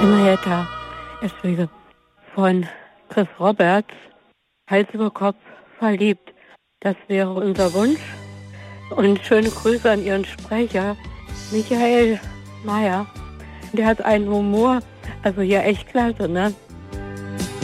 Henrietta Eschwege von Chris Roberts, Hals über Kopf verliebt. Das wäre unser Wunsch. Und schöne Grüße an Ihren Sprecher, Michael Mayer. Der hat einen Humor, also hier echt klasse, ne?